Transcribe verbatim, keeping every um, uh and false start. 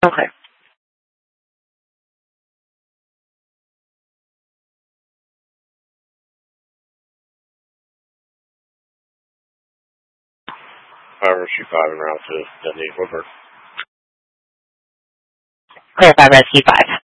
Okay. Five Rescue five en route to Dundee Woodward. Clarify Rescue five.